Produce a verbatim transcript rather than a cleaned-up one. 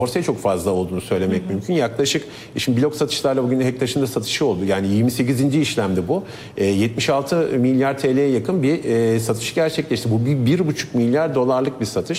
borsaya çok fazla olduğunu söylemek hı hı. mümkün. Yaklaşık, şimdi blok satışlarla bugün Hektaş'ın da satışı oldu. Yani yirmi sekizinci işlemdi bu. E, yetmiş altı milyar T L'ye yakın bir e, satış gerçekleşti. Bu bir bir buçuk milyar dolarlık bir satış.